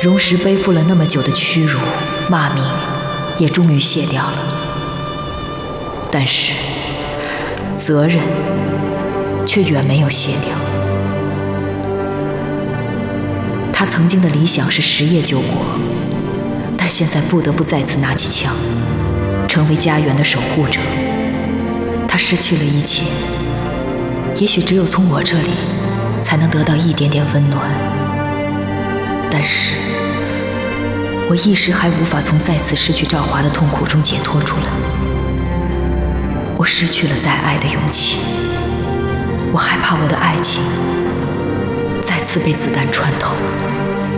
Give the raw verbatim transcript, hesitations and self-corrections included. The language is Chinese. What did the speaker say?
荣石背负了那么久的屈辱、骂名，也终于卸掉了。但是，责任却远没有卸掉。他曾经的理想是实业救国，但现在不得不再次拿起枪，成为家园的守护者。他失去了一切，也许只有从我这里才能得到一点点温暖。但是我一时还无法从再次失去赵华的痛苦中解脱出来。我失去了再爱的勇气，我害怕我的爱情再次被子弹穿透。